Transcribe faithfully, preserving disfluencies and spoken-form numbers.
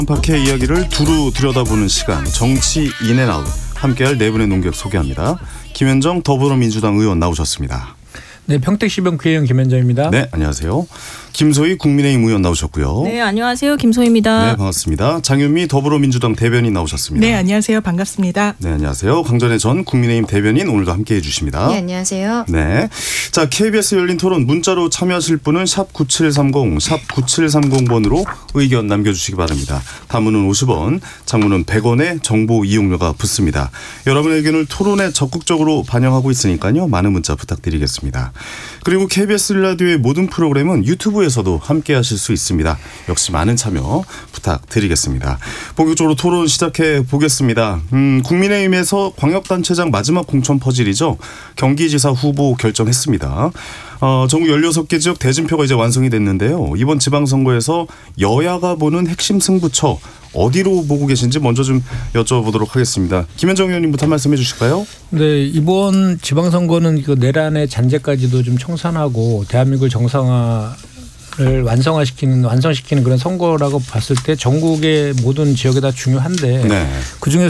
박해 이야기를 두루 들여다보는 시간, 정치 인앤아웃. 함께할 네 분의 논객 소개합니다. 김현정 더불어민주당 의원 나오셨습니다. 네, 평택시병 구의원 김현정입니다. 네, 안녕하세요. 김소희 국민의힘 의원 나오셨고요. 네, 안녕하세요. 김소희입니다. 네, 반갑습니다. 장윤미 더불어민주당 대변인 나오셨습니다. 네, 안녕하세요. 반갑습니다. 네, 안녕하세요. 강전의 전 국민의힘 대변인 오늘도 함께해 주십니다. 네, 안녕하세요. 네, 자 케이비에스 열린 토론 문자로 참여하실 분은 샵 구칠삼공, 샵 구칠삼공 번으로 의견 남겨주시기 바랍니다. 단문은 오십 원, 장문은 백 원의 정보 이용료가 붙습니다. 여러분의 의견을 토론에 적극적으로 반영하고 있으니까요. 많은 문자 부탁드리겠습니다. 그리고 케이비에스 라디오의 모든 프로그램은 유튜브에서도 함께 하실 수 있습니다. 역시 많은 참여 부탁드리겠습니다. 본격적으로 토론 시작해 보겠습니다. 음, 국민의힘에서 광역단체장 마지막 공천 퍼즐이죠. 경기지사 후보 결정했습니다. 어, 전국 열여섯 개 지역 대진표가 이제 완성이 됐는데요. 이번 지방선거에서 여야가 보는 핵심 승부처 어디로 보고 계신지 먼저 좀 여쭤보도록 하겠습니다. 김현정 의원님부터 말씀해 주실까요? 네, 이번 지방선거는 그 내란의 잔재까지도 좀 청산하고 대한민국을 정상화를 완성화시키는 완성시키는 그런 선거라고 봤을 때 전국의 모든 지역에 다 중요한데 네. 그중에서